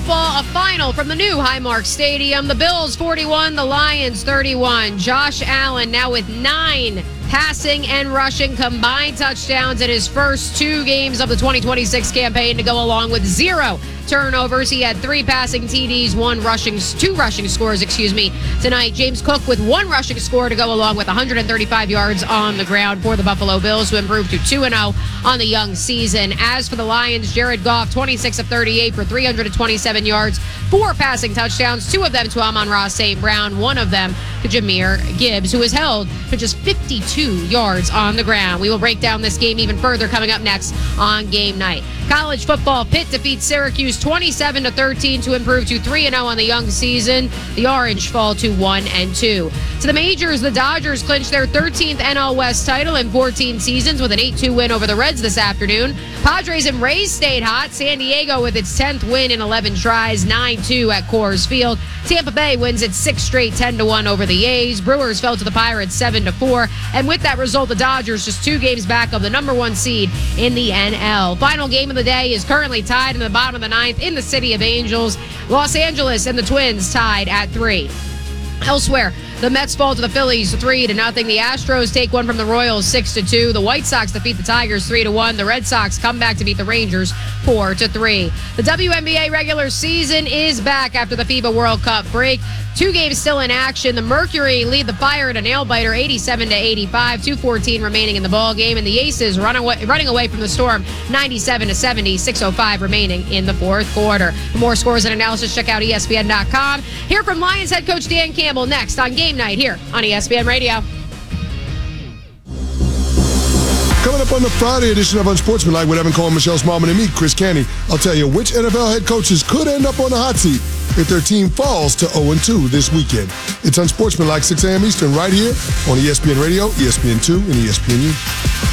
football, a final from the new Highmark Stadium. The Bills 41, the Lions 31. Josh Allen now with 9 passing and rushing combined touchdowns in his first 2 games of the 2026 campaign to go along with 0 turnovers. He had 3 passing TDs, 2 rushing scores, tonight. James Cook with 1 rushing score to go along with 135 yards on the ground for the Buffalo Bills, who improved to 2-0 on the young season. As for the Lions, Jared Goff, 26 of 38 for 327 yards, 4 passing touchdowns, 2 of them to Amon-Ra St. Brown, 1 of them to Jahmyr Gibbs, who was held for just 52 yards on the ground. We will break down this game even further coming up next on Game Night. College football, Pitt defeats Syracuse 27-13 to improve to 3-0 on the young season. The Orange fall to 1-2. To the majors, the Dodgers clinched their 13th NL West title in 14 seasons with an 8-2 win over the Reds this afternoon. Padres and Rays stayed hot. San Diego with its 10th win in 11 tries, 9-2 at Coors Field. Tampa Bay wins its 6th straight 10-1 over the A's. Brewers fell to the Pirates 7-4. And with that result, the Dodgers just 2 games back of the number 1 seed in the NL. Final game of the day is currently tied in the bottom of the 9th in the City of Angels. Los Angeles and the Twins tied at 3. Elsewhere, the Mets fall to the Phillies 3-0. The Astros take one from the Royals 6-2. The White Sox defeat the Tigers 3-1. The Red Sox come back to beat the Rangers 4-3. The WNBA regular season is back after the FIBA World Cup break. 2 games still in action. The Mercury lead the Fire at a nail-biter 87-85. 2:14 remaining in the ball game. And the Aces running away from the Storm 97-70. 6:05 remaining in the 4th quarter. For more scores and analysis, check out ESPN.com. Hear from Lions head coach Dan Campbell next on Game Night here on ESPN Radio. Coming up on the Friday edition of Unsportsmanlike with Evan Cohen, Michelle Smallman, and me, Chris Canty, I'll tell you which NFL head coaches could end up on the hot seat if their team falls to 0-2 this weekend. It's Unsportsmanlike, 6 a.m. Eastern, right here on ESPN Radio, ESPN2, and ESPNU.